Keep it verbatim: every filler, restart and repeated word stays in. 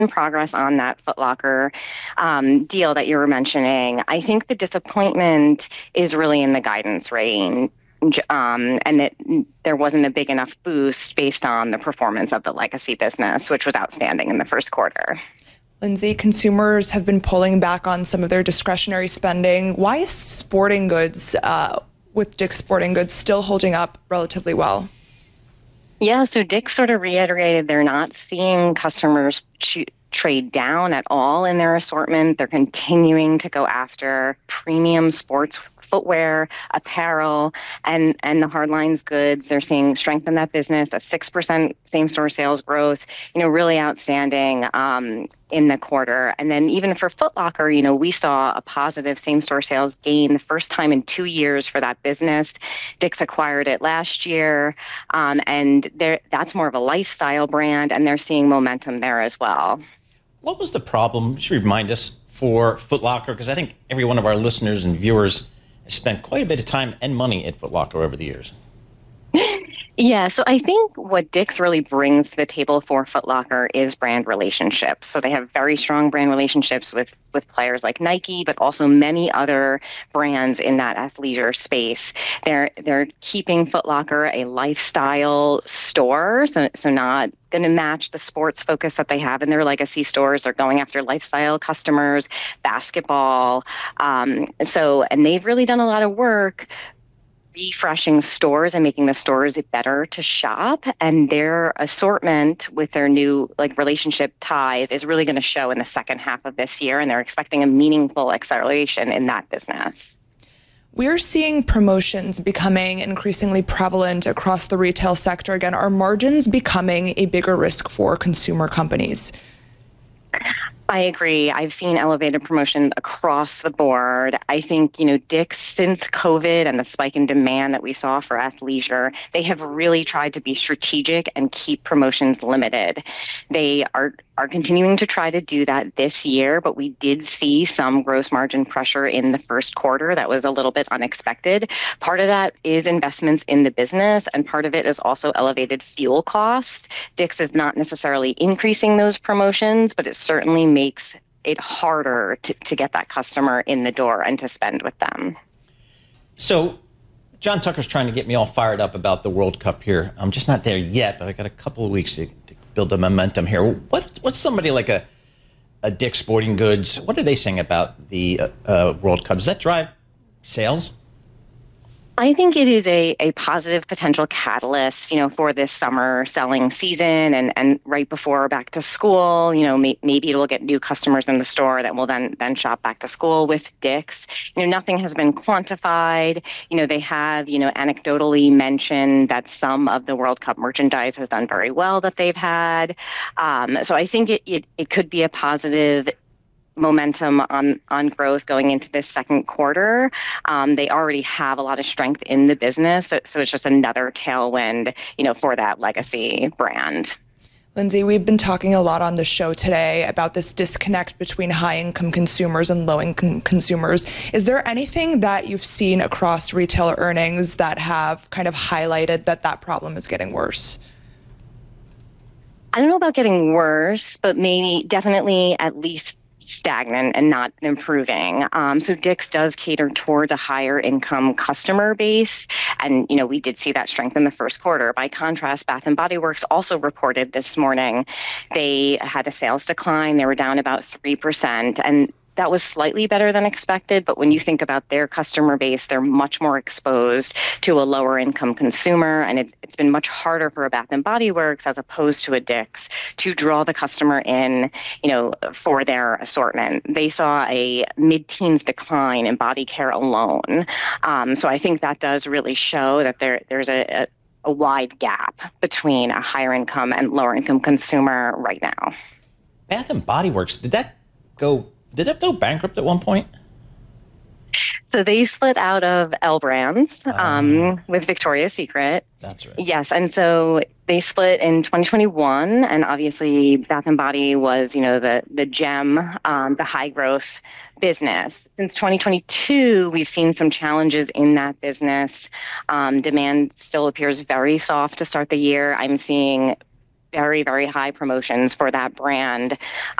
progress on that Foot Locker um, deal that you were mentioning. I think the disappointment is really in the guidance range. Um, and that there wasn't a big enough boost based on the performance of the legacy business, which was outstanding in the first quarter. Lindsay, consumers have been pulling back on some of their discretionary spending. Why is sporting goods, uh, with Dick's Sporting Goods, still holding up relatively well? Yeah, so Dick sort of reiterated they're not seeing customers cho- trade down at all in their assortment. They're continuing to go after premium sports footwear, apparel, and and the hardlines goods. They're seeing strength in that business, a six percent same-store sales growth, you know, really outstanding um, in the quarter. And then even for Foot Locker, you know, we saw a positive same-store sales gain the first time in two years for that business. Dick's acquired it last year, um, and they're, that's more of a lifestyle brand, and they're seeing momentum there as well. What was the problem, just remind us, for Foot Locker? Because I think every one of our listeners and viewers has spent quite a bit of time and money at Foot Locker over the years. Yeah, so I think what Dick's really brings to the table for Foot Locker is brand relationships. So they have very strong brand relationships with with players like Nike, but also many other brands in that athleisure space. They're they're keeping Foot Locker a lifestyle store, so so not going to match the sports focus that they have in their legacy stores. They're going after lifestyle customers, basketball. Um, so, and they've really done a lot of work refreshing stores and making the stores better to shop, and their assortment with their new like relationship ties is really going to show in the second half of this year, and they're expecting a meaningful acceleration in that business. We're seeing promotions becoming increasingly prevalent across the retail sector. Again, are margins becoming a bigger risk for consumer companies? I agree. I've seen elevated promotions across the board. I think, you know, Dick's, since COVID and the spike in demand that we saw for athleisure, they have really tried to be strategic and keep promotions limited. They are are continuing to try to do that this year, but we did see some gross margin pressure in the first quarter that was a little bit unexpected. Part of that is investments in the business, and part of it is also elevated fuel costs. Dick's is not necessarily increasing those promotions, but it certainly makes it harder to, to get that customer in the door and to spend with them. So John Tucker's trying to get me all fired up about the World Cup here. I'm just not there yet, but I got a couple of weeks to, to build the momentum here. What, what's somebody like a, a Dick's Sporting Goods, what are they saying about the uh, uh, World Cup? Does that drive sales? I think it is a, a positive potential catalyst, you know, for this summer selling season, and, and right before back to school. You know, may, maybe it will get new customers in the store that will then then shop back to school with Dick's. You know, nothing has been quantified. You know, they have, you know, anecdotally mentioned that some of the World Cup merchandise has done very well that they've had. Um, so I think it, it it could be a positive momentum on on growth going into this second quarter. Um, they already have a lot of strength in the business, so, so it's just another tailwind, you know, for that legacy brand. Lindsay, we've been talking a lot on the show today about this disconnect between high-income consumers and low-income consumers. Is there anything that you've seen across retailer earnings that have kind of highlighted that that problem is getting worse? I don't know about getting worse, but maybe definitely at least stagnant and not improving. Um, so Dick's does cater towards a higher income customer base. And, you know, we did see that strength in the first quarter. By contrast, Bath and Body Works also reported this morning they had a sales decline. They were down about three percent. And that was slightly better than expected, but when you think about their customer base, they're much more exposed to a lower income consumer, and it, it's been much harder for a Bath and Body Works as opposed to a Dick's to draw the customer in, you know, for their assortment. They saw a mid-teens decline in body care alone, um, so I think that does really show that there there's a, a a wide gap between a higher income and lower income consumer right now. Bath and Body Works, did that go? Did it go bankrupt at one point? So they split out of L Brands um, uh, with Victoria's Secret. That's right. Yes, and so they split in twenty twenty-one, and obviously Bath and Body was, you know, the the gem, um, the high growth business. Since twenty twenty-two, we've seen some challenges in that business. Um, demand still appears very soft to start the year. I'm seeing very, very high promotions for that brand.